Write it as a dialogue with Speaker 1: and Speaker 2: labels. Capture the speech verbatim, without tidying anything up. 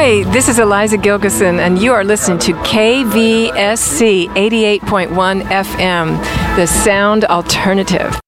Speaker 1: Hi, this is Eliza Gilkison, and you are listening to K V S C eighty-eight point one F M, the Sound Alternative.